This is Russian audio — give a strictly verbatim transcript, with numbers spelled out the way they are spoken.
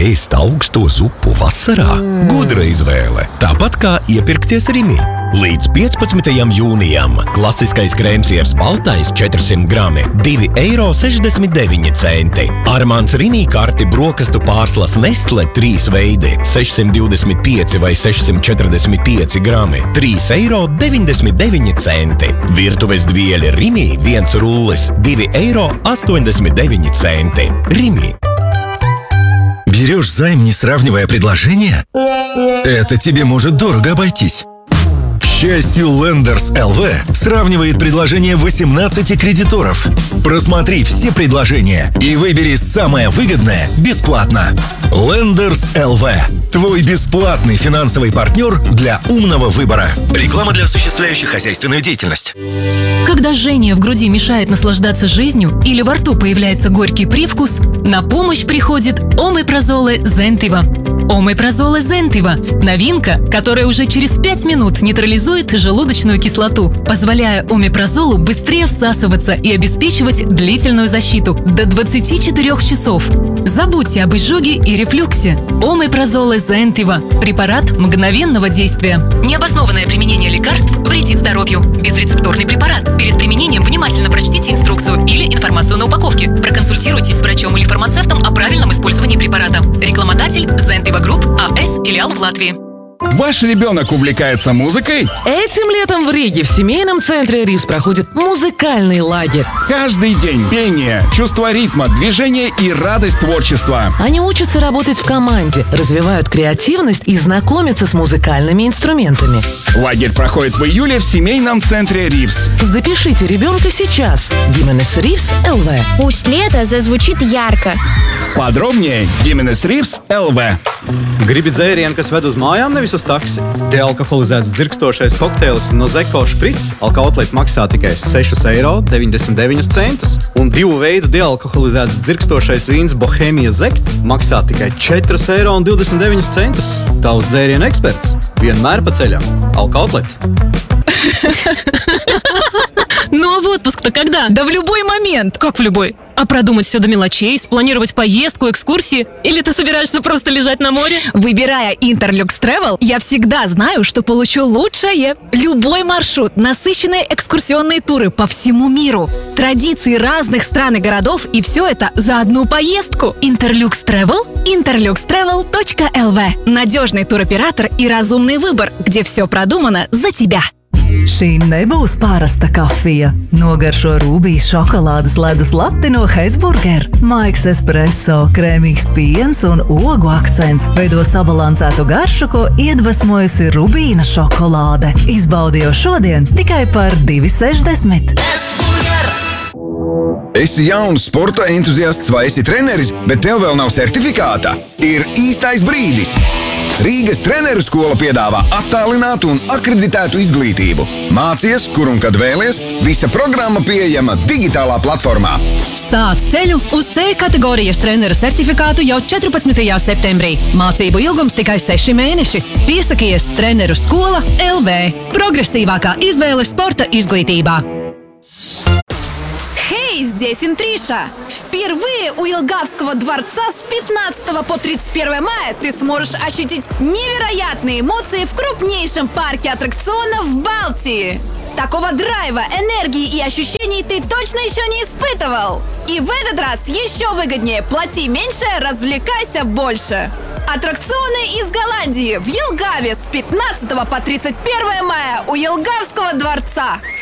ēst augsto zupu vasarā? Mm. Gudra izvēle. Tāpat kā iepirkties Rimī. Līdz piecpadsmitajam jūnijam klasiskais krēmsieras baltais četrsimt grami – divi eiro sešdesmit deviņi centi. Armāns Rimī karti brokastu pārslas Nestle trīs veidi – sešsimt divdesmit pieci vai sešsimt četrdesmit pieci grami – trīs eiro deviņdesmit deviņi centi. Virtuves dvieļi Rimī viens rullis – divi eiro astoņdesmit deviņi centi. Rimī. Берешь займ, не сравнивая предложения? Это тебе может дорого обойтись. К счастью, Lenders эл ви сравнивает предложения восемнадцати кредиторов. Просмотри все предложения и выбери самое выгодное бесплатно. Lenders эл ви – твой бесплатный финансовый партнер для умного выбора. Реклама для осуществляющих хозяйственную деятельность. Когда жжение в груди мешает наслаждаться жизнью или во рту появляется горький привкус, на помощь приходит Омепразоле Зентива. Омепразоле Зентива – новинка, которая уже через пять минут нейтрализует желудочную кислоту, позволяя омепразолу быстрее всасываться и обеспечивать длительную защиту до двадцати четырёх часов. Забудьте об изжоге и рефлюксе. Омепразоле Зентива – препарат мгновенного действия. Необоснованное применение лекарств вредит здоровью. Безрецептурный препарат. Перед применением внимательно прочтите инструкцию или информацию на упаковке. Проконсультируйтесь с врачом или фармацевтом о правильном использовании препарата. Рекламодатель Зентива Групп АС, филиал в Латвии. Ваш ребенок увлекается музыкой? Этим летом в Риге в семейном центре Ривс проходит музыкальный лагерь. Каждый день пение, чувство ритма, движения и радость творчества. Они учатся работать в команде, развивают креативность и знакомятся с музыкальными инструментами. Лагерь проходит в июле в семейном центре Ривс. Запишите ребенка сейчас. Gimenes Ривс эл ви. Пусть лето зазвучит ярко. Подробнее Gimenes Ривс эл ви. Gribi dzērienu, kas ved uz mājām, nevis uz taksi? Dealkoholizēts dzirkstošais kokteils no Zeko Šprits Alkautlet maksā tikai sešus eiro deviņdesmit deviņus centus, un divu veidu dealkoholizēts dzirkstošais vīns Bohemija Zekt maksā tikai četrus eiro divdesmit deviņus centus. Tavs dzērienu eksperts vienmēr pa ceļam. Alkautlet. Ну а в отпуск-то когда? Да в любой момент. Как в любой? А продумать все до мелочей, спланировать поездку, экскурсии? Или ты собираешься просто лежать на море? Выбирая Interlux Travel, я всегда знаю, что получу лучшее. Любой маршрут, насыщенные экскурсионные туры по всему миру, традиции разных стран и городов, и все это за одну поездку. Interlux Travel – интерлюкс трэвел точка эл ви. Надежный туроператор и разумный выбор, где все продумано за тебя. Šī nebūs parasta kafija. Nogaršo rūbijas šokolādes ledus lati no Hesburger. Maigs espresso, krēmīgs piens un ogu akcents veido sabalansētu garšu, ko iedvesmojusi rubīna šokolāde. Izbaudi jau šodien tikai par divi sešdesmit. Esi jauns sporta entuziasts vai esi treneris, bet tev vēl nav certifikāta? Ir īstais brīdis! Rīgas treneru skola piedāvā attālinātu un akreditētu izglītību. Mācies, kur un kad vēlies, visa programma pieejama digitālā platformā. Sāc ceļu uz C kategorijas trenera certifikātu jau četrpadsmitajā septembrī. Mācību ilgums tikai seši mēneši. Piesakies Treneru skola эл ви. Прогрессивākā izvēle sporta izglītībā. Хей, здесь Интриша! Впервые у Елгавского дворца с пятнадцатого по тридцать первое мая ты сможешь ощутить невероятные эмоции в крупнейшем парке аттракционов в Балтии. Такого драйва, энергии и ощущений ты точно еще не испытывал. И в этот раз еще выгоднее. Плати меньше, развлекайся больше. Аттракционы из Голландии в Елгаве с пятнадцатого по тридцать первое мая у Елгавского дворца.